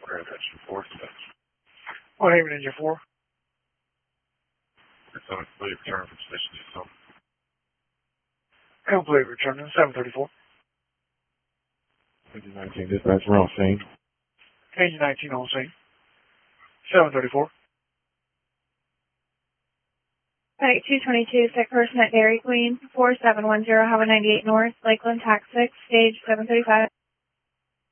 Engine 4 Quebec. Well, Haven Engine 4. Complete return from station to Complete return in 734. Engine 19, dispatch, we're on scene. Engine 19 on scene. 734. Site 222, sick person at Dairy Queen, 4710, Highway 98 North, Lakeland, Tax 6, stage 735.